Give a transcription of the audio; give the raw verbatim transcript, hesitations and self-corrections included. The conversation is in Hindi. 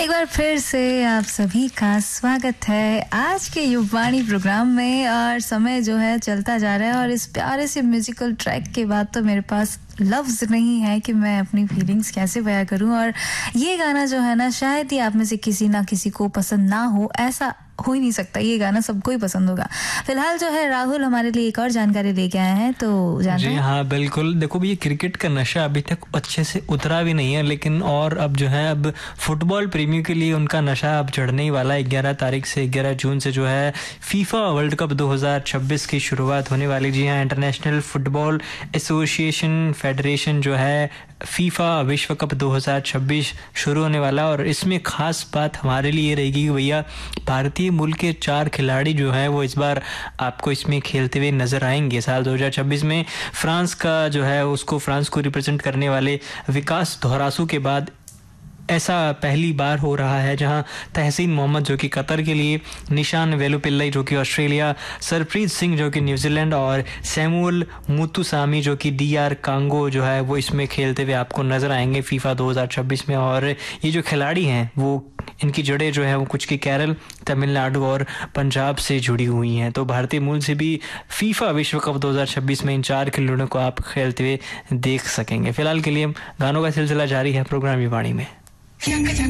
एक बार फिर से आप सभी का स्वागत है आज के युवाणी प्रोग्राम में। और समय जो है चलता जा रहा है और इस प्यारे से म्यूजिकल ट्रैक के बाद तो मेरे पास लफ्ज नहीं है कि मैं अपनी फीलिंग्स कैसे बयां करूं। और ये गाना जो है ना, शायद ही आप में से किसी ना किसी को पसंद ना हो, ऐसा हो ही नहीं सकता। ये गाना सबको ही पसंद होगा। फिलहाल जो है राहुल हमारे लिए एक और जानकारी लेके आए हैं, तो जानते जी हैं? हाँ बिल्कुल। देखो ये क्रिकेट का नशा अभी तक अच्छे से उतरा भी नहीं है, लेकिन और अब जो है अब फुटबॉल प्रेमियों के लिए उनका नशा अब चढ़ने ही वाला है। ग्यारह तारीख से ग्यारह जून से जो है फीफा वर्ल्ड कप दो हज़ार छब्बीस की शुरुआत होने वाली। जी हाँ, इंटरनेशनल फुटबॉल एसोसिएशन फेडरेशन जो है फीफा विश्व कप दो हज़ार छब्बीस शुरू होने वाला। और इसमें खास बात हमारे लिए रहेगी कि भैया भारतीय मूल के चार खिलाड़ी जो हैं वो इस बार आपको इसमें खेलते हुए नजर आएंगे। साल दो हज़ार छब्बीस में फ्रांस का जो है उसको फ्रांस को रिप्रेजेंट करने वाले विकास धोरासू के बाद ऐसा पहली बार हो रहा है जहां तहसीन मोहम्मद जो कि कतर के लिए, निशान वेलुपिल्लाई जो कि ऑस्ट्रेलिया, सरप्रीत सिंह जो कि न्यूजीलैंड और सैमुअल मुतुसामी जो कि डीआर कांगो जो है वो इसमें खेलते हुए आपको नजर आएंगे फीफा दो हज़ार छब्बीस में। और ये जो खिलाड़ी हैं वो इनकी जड़ें जो है वो कुछ की केरल, तमिलनाडु और पंजाब से जुड़ी हुई हैं। तो भारतीय मूल से भी फीफा विश्व कप दो हज़ार छब्बीस में इन चार खिलाड़ियों को आप खेलते हुए देख सकेंगे। फिलहाल के लिए गानों का सिलसिला जारी है प्रोग्राम युवाणी में।